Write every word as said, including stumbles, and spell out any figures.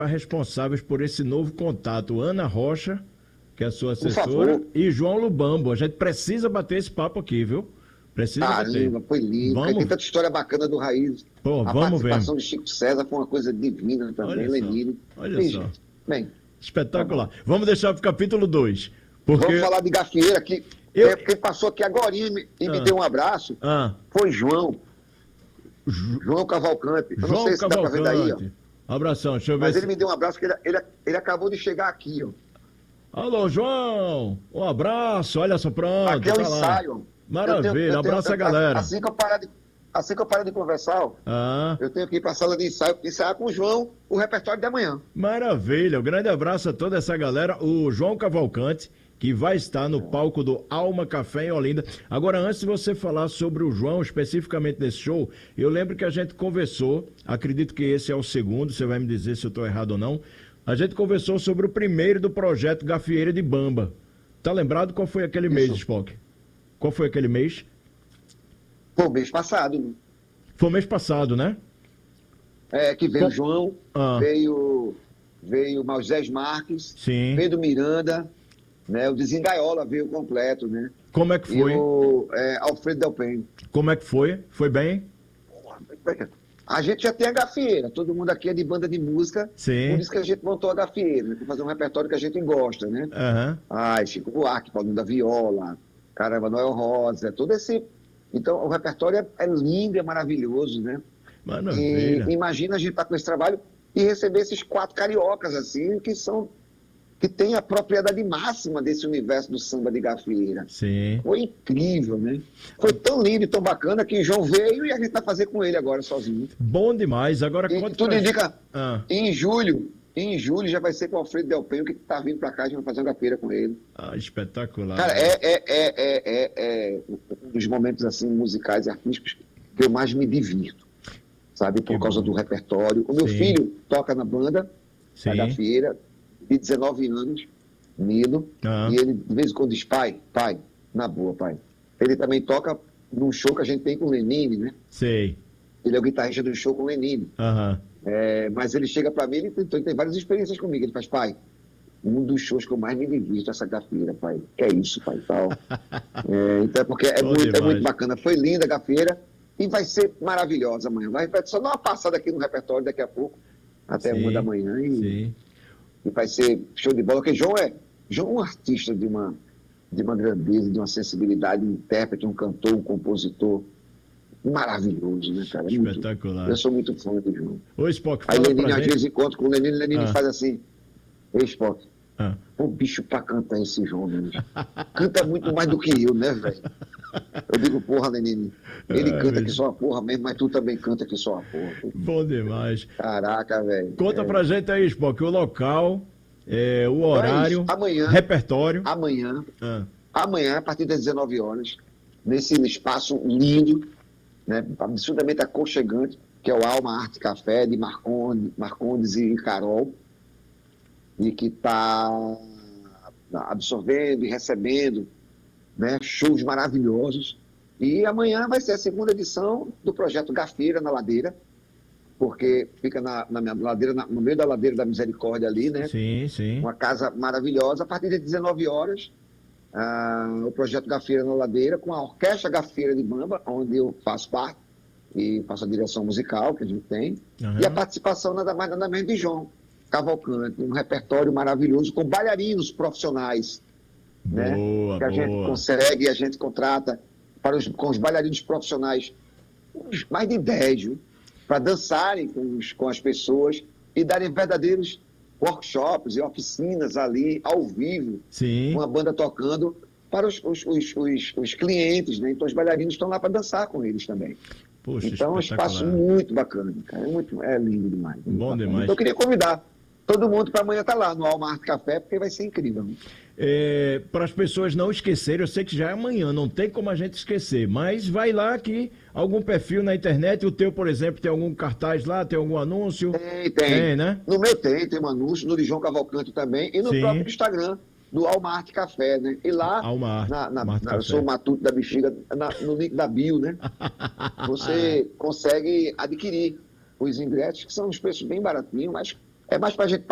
responsáveis por esse novo contato, Ana Rocha, que é a sua Por assessora, favor. e João Lubambo. A gente precisa bater esse papo aqui, viu? Precisa bater. Caramba, foi lindo. Porque tem Vamos, tanta história bacana do Raiz. pô, A vamos ver. participação de Chico César foi uma coisa divina também, Olha só, Lenine. olha Bem, só. gente, bem, tá bom. Espetacular. Vamos deixar para o capítulo dois. Vamos Porque falar de gafieira, que eu... é, quem passou aqui agora e me, e ah, me deu um abraço ah, foi João, Ju... João Cavalcante. Eu não João sei se dá pra ver daí, ó. Cavalcante. Abração, deixa eu ver Mas se... ele me deu um abraço, que ele, ele, ele acabou de chegar aqui, ó. Alô, João! Um abraço, olha só, pronto. Aqui é o tá lá. ensaio. Eu Maravilha, tenho- eu tenho- abraço a eu- galera. Assim que eu parar de, assim que eu parar de conversar, ó, Ah, eu tenho que ir para a sala de ensaio, ensaiar com o João o repertório de amanhã. maravilha, um grande abraço a toda essa galera. O João Cavalcante, que vai estar no palco do Alma Café em Olinda. Agora, antes de você falar sobre o João, especificamente desse show, eu lembro que a gente conversou, acredito que esse é o segundo, você vai me dizer se eu estou errado ou não. A gente conversou sobre o primeiro do projeto Gafieira de Bamba. Tá lembrado qual foi aquele mês, Isso. Spock? Qual foi aquele mês? Foi mês passado, né? Foi o mês passado, né? É, que veio Com- o João, Ah. veio, veio o Moisés Marques, Sim. veio do Miranda, né? O Desengaiola veio completo, né? Como é que E foi? o é, Alfredo Del Penho. Como é que foi? Foi bem? A gente já tem a gafieira, todo mundo aqui é de banda de música, Sim. por isso que a gente montou a gafieira, né? Para fazer um repertório que a gente gosta, né? Aham. Ai, Chico Buarque, Paulinho da Viola, caramba, Noel Rosa, todo esse... Então, o repertório é, é lindo, é maravilhoso, né? Maravilha. E imagina a gente estar com esse trabalho e receber esses quatro cariocas, assim, que são... que têm a propriedade máxima desse universo do samba de gafieira. Sim. Foi incrível, né? Foi tão lindo e tão bacana que o João veio e a gente vai fazer com ele agora sozinho. Bom demais. Agora E conta tudo pra- indica, Ah, em julho, em julho já vai ser com o Alfredo Del Penho, que tá vindo pra cá, a gente vai fazer uma gafieira com ele. ah, espetacular. Cara, é, é, é, é, é, é um dos momentos assim, musicais e artísticos que eu mais me divirto, sabe? Por Que causa bom. do repertório. O meu Sim. filho toca na banda, Sim. na gafieira, de dezenove anos, Nilo, Ah. e ele de vez em quando diz, pai, pai, na boa, pai. Ele também toca num show que a gente tem com o Lenine, né? Sei. Ele é o guitarrista do show com o Lenine. Aham. É, mas ele chega para mim, ele tem, ele tem várias experiências comigo. Ele faz, pai, um dos shows que eu mais me divirto é essa gafieira, pai. Que é isso, pai, tal. É, então é porque é Bom muito, é demais. muito bacana. Foi linda a gafieira e vai ser maravilhosa amanhã. Vai só dar uma passada aqui no repertório daqui a pouco, até Sim, uma da manhã, e, Sim. e vai ser show de bola. Porque João é, João é um artista de uma, de uma grandeza, de uma sensibilidade, um intérprete, um cantor, um compositor maravilhoso, né, cara? É muito- Espetacular. eu sou muito fã do João. Ô, Spock, Aí fala Lenine, pra às gente. vezes, encontro com o Lenine, Lenine Ah. faz assim, ei, Spock, Ah. pô, bicho pra cantar esse João, né? Canta muito mais do que eu, né, velho? Eu digo, porra, Lenine, ele Ai, canta meu que só a porra mesmo, mas tu também canta que só a porra. pô. Bom demais. Caraca, velho. Conta É. pra gente aí, Spock, o local, é, o horário, Amanhã, repertório. amanhã, Ah. amanhã, a partir das dezenove horas, nesse espaço lindo, né, absurdamente aconchegante, que é o Alma Arte Café, de Marcondes, Marcondes e Carol, e que está absorvendo e recebendo, né, shows maravilhosos. E amanhã vai ser a segunda edição do projeto Gafieira na Ladeira, porque fica na, na minha ladeira, na- no meio da Ladeira da Misericórdia ali, né? Sim, sim. Uma casa maravilhosa. A partir das dezenove horas, ah, o projeto Gafieira na Ladeira, com a Orquestra Gafieira de Bamba, onde eu faço parte e faço a direção musical que a gente tem, Aham. e a participação nada mais nada menos de João Cavalcante, um repertório maravilhoso com bailarinos profissionais, né? Boa, Que a gente boa. consegue, a gente contrata para os, com os bailarinos profissionais, uns mais de dez, viu? Para dançarem com, os, com as pessoas e darem verdadeiros workshops e oficinas ali, ao vivo, Sim. uma banda tocando para os, os, os, os, os clientes, né? Então os bailarinos estão lá para dançar com eles também. Poxa, Então é um espaço espetacular. muito bacana, cara. É, muito, é lindo demais. muito Bom bacana. demais. Então eu queria convidar todo mundo para amanhã estar lá no Alma Arte Café, porque vai ser incrível. É, para as pessoas não esquecerem, eu sei que já é amanhã, não tem como a gente esquecer, mas vai lá que algum perfil na internet, o teu, por exemplo, tem algum cartaz lá, tem algum anúncio? Tem, tem. Tem, né? No meu tem, tem um anúncio, no de João Cavalcante também, e no Sim. próprio Instagram do Alma Arte Café, né? E lá, Alma Arte, na, na, Alma Arte na- eu Café. sou o Matuto da Bexiga, na- no link da bio, né? Você consegue adquirir os ingressos, que são uns preços bem baratinhos, mas É mais para a gente